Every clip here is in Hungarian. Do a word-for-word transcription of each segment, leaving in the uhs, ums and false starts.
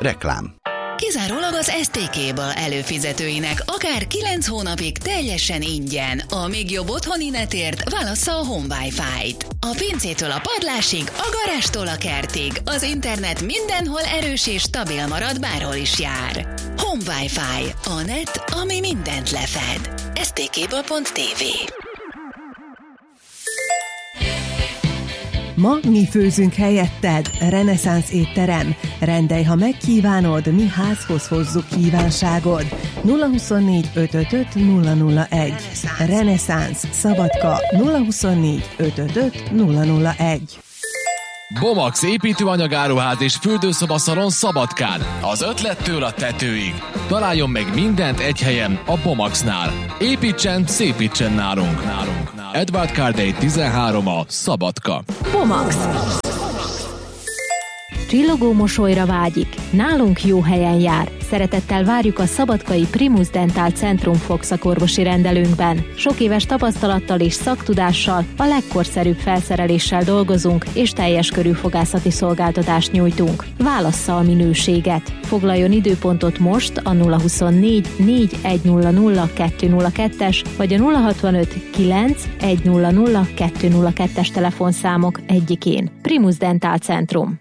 Reklám. Kizárólag az es té ká-ből előfizetőinek akár kilenc hónapig teljesen ingyen. A még jobb otthoni netért válassza a Home Wi-Fi-t. A pincétől a padlásig, a garástól a kertig, az internet mindenhol erős és stabil marad, bárhol is jár. Home Wi-Fi, a net, ami mindent lefed. es té ká pont té vé. Ma mi főzünk helyetted, reneszánsz étterem. Rendelj, ha megkívánod, mi házhoz hozzuk kívánságod. nulla huszonnégy ötvenöt nulla nulla egy. Reneszánsz Szabadka nulla huszonnégy ötvenöt nulla nulla egy. Bomax építőanyagáruház és fürdőszobaszalon Szabadkán. Az ötlettől a tetőig. Találjon meg mindent egy helyen, a Bomaxnál. Építsen, szépítsen nálunk. nálunk. Edward Cardey tizenhárom a Szabadka. Bomax. Csillogó mosolyra vágyik. Nálunk jó helyen jár. Szeretettel várjuk a szabadkai Primus Dental Centrum fogszakorvosi rendelőnkben. Sok éves tapasztalattal és szaktudással, a legkorszerűbb felszereléssel dolgozunk, és teljes körű fogászati szolgáltatást nyújtunk. Válassza a minőséget. Foglaljon időpontot most a nulla huszonnégy négy egy nulla nulla kettő nulla kettes vagy a nulla hatvanöt kilenc egy nulla nulla kettő nulla kettes telefonszámok egyikén. Primus Dental Centrum.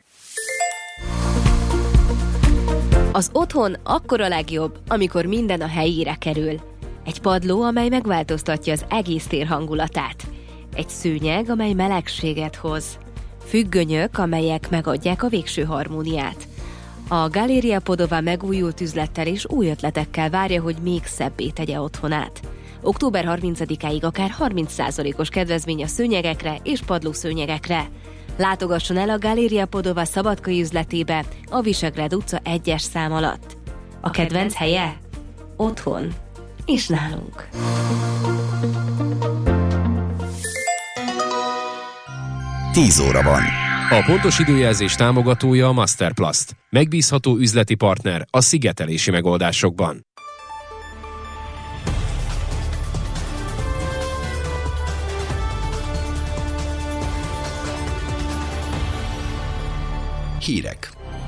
Az otthon akkor a legjobb, amikor minden a helyére kerül. Egy padló, amely megváltoztatja az egész tér hangulatát. Egy szőnyeg, amely melegséget hoz. Függönyök, amelyek megadják a végső harmóniát. A Galéria Podova megújult üzlettel és új ötletekkel várja, hogy még szebbé tegye otthonát. október harmincadikáig akár harminc százalékos kedvezmény a szőnyegekre és padlószőnyegekre. Látogasson el a Galéria Podova szabadkai üzletébe a Visegrád utca egyes szám alatt. A kedvenc helye? Otthon. És nálunk. tíz óra van. A pontos időjelzés támogatója a Masterplast. Megbízható üzleti partner a szigetelési megoldásokban. Hírek.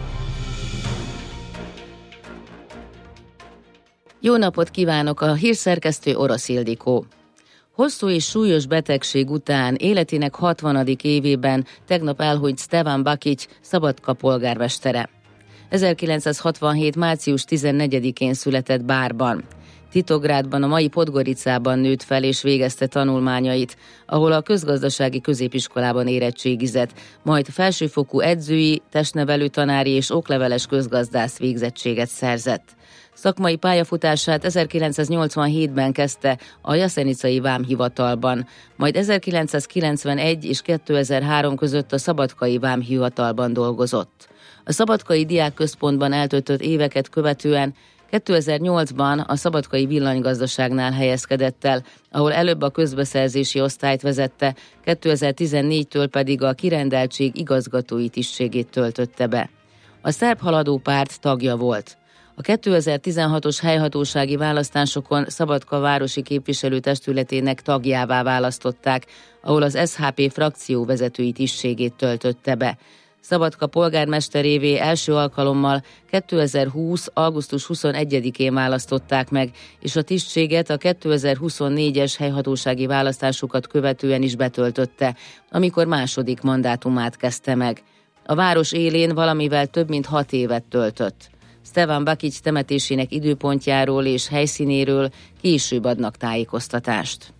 Jó napot kívánok, a hírszerkesztő Orosz Ildikó. Hosszú és súlyos betegség után életének hatvanadik évében tegnap elhunyt Stevan Bakic, Szabadka polgármestere. ezerkilencszázhatvanhét. március tizennegyedikén született Bárban. Titográdban, a mai Podgoricában nőtt fel és végezte tanulmányait, ahol a közgazdasági középiskolában érettségizett, majd felsőfokú edzői, testnevelő tanári és okleveles közgazdász végzettséget szerzett. Szakmai pályafutását ezerkilencszáznyolcvanhétben kezdte a Jaszenicai Vámhivatalban, majd ezerkilencszázkilencvenegy és kétezer-három között a Szabadkai Vámhivatalban dolgozott. A Szabadkai Diákközpontban eltöltött éveket követően kétezer-nyolcban a Szabadkai Villanygazdaságnál helyezkedett el, ahol előbb a közbeszerzési osztályt vezette, kétezer-tizennégytől pedig a kirendeltség igazgatói tisztségét töltötte be. A Szerb Haladó Párt tagja volt. A kétezer-tizenhatos helyhatósági választásokon Szabadka városi képviselőtestületének tagjává választották, ahol az es há pé frakció vezetői tisztségét töltötte be. Szabadka polgármesterévé első alkalommal kétezer-húsz. augusztus huszonegyedikén választották meg, és a tisztséget a kétezer-huszonnégyes helyhatósági választásokat követően is betöltötte, amikor második mandátumát kezdte meg. A város élén valamivel több mint hat évet töltött. Stevan Bakic temetésének időpontjáról és helyszínéről később adnak tájékoztatást.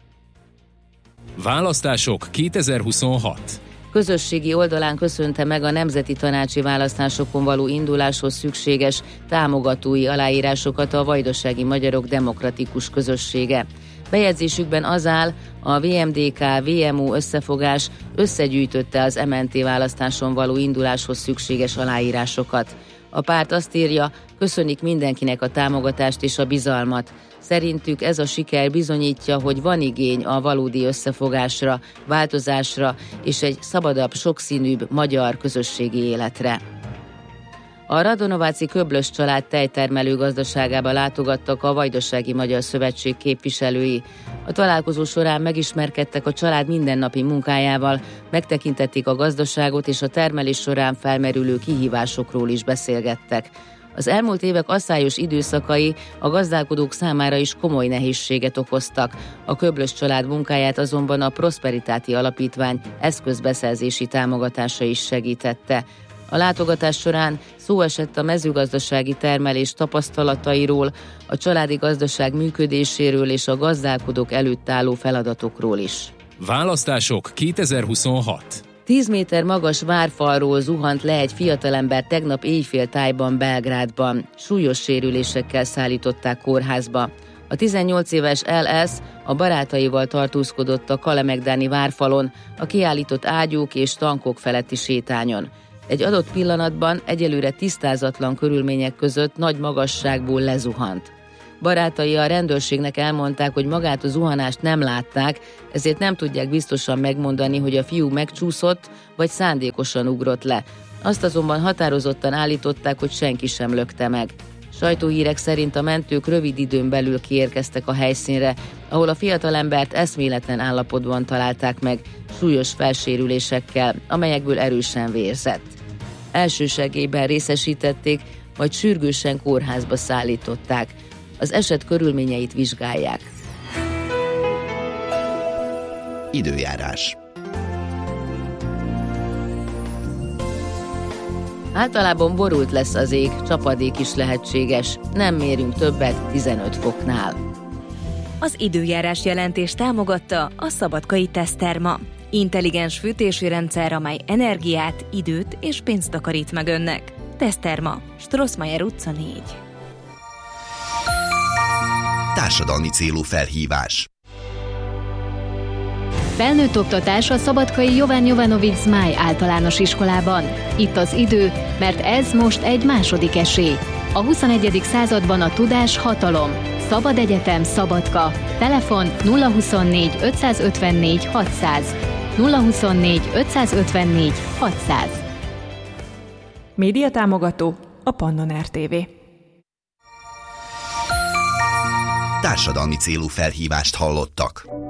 Választások kétezer-huszonhat. Közösségi oldalán köszönte meg a nemzeti tanácsi választásokon való induláshoz szükséges támogatói aláírásokat a Vajdasági Magyarok Demokratikus Közössége. Bejegyzésükben az áll, a vé em dé ká vé em o összefogás összegyűjtötte az em en té választáson való induláshoz szükséges aláírásokat. A párt azt írja, köszönik mindenkinek a támogatást és a bizalmat. Szerintük ez a siker bizonyítja, hogy van igény a valódi összefogásra, változásra és egy szabadabb, sokszínűbb magyar közösségi életre. A Radonováci Köblös család tejtermelő gazdaságába látogattak a Vajdasági Magyar Szövetség képviselői. A találkozó során megismerkedtek a család mindennapi munkájával, megtekintették a gazdaságot és a termelés során felmerülő kihívásokról is beszélgettek. Az elmúlt évek asszályos időszakai a gazdálkodók számára is komoly nehézséget okoztak. A Köblös család munkáját azonban a Prosperitáti Alapítvány eszközbeszerzési támogatása is segítette. A látogatás során szó esett a mezőgazdasági termelés tapasztalatairól, a családi gazdaság működéséről és a gazdálkodók előtt álló feladatokról is. Választások kétezer-huszonhat. Tíz méter magas várfalról zuhant le egy fiatalember tegnap éjfél tájban Belgrádban. Súlyos sérülésekkel szállították kórházba. A tizennyolc éves el es a barátaival tartózkodott a kalemegdáni várfalon, a kiállított ágyúk és tankok feletti sétányon. Egy adott pillanatban egyelőre tisztázatlan körülmények között nagy magasságból lezuhant. Barátai a rendőrségnek elmondták, hogy magát a zuhanást nem látták, ezért nem tudják biztosan megmondani, hogy a fiú megcsúszott, vagy szándékosan ugrott le. Azt azonban határozottan állították, hogy senki sem lökte meg. Sajtóhírek szerint a mentők rövid időn belül kiérkeztek a helyszínre, ahol a fiatalembert eszméletlen állapotban találták meg, súlyos felsérülésekkel, amelyekből erősen vérzett. Elsősegélyben részesítették, majd sürgősen kórházba szállították. Az eset körülményeit vizsgálják. Időjárás. Általában borult lesz az ég, csapadék is lehetséges, nem mérünk többet tizenöt foknál. Az időjárás jelentés támogatta a Szabadkai Teszterma. Intelligens fűtési rendszer, amely energiát, időt és pénzt takarít meg önnek. Teszterma, Strossmayer utca négy. Társadalmi célú felhívás. Felnőtt oktatás a szabadkai Jovan Jovanovic Zmáj általános iskolában. Itt az idő, mert ez most egy második esély. A huszonegyedik században a tudás hatalom. Szabad Egyetem Szabadka. Telefon nulla huszonnégy ötszázötvennégy hatszáz. nulla huszonnégy ötszázötvennégy hatszáz. Média támogató a Pannon er té vé. Társadalmi célú felhívást hallottak.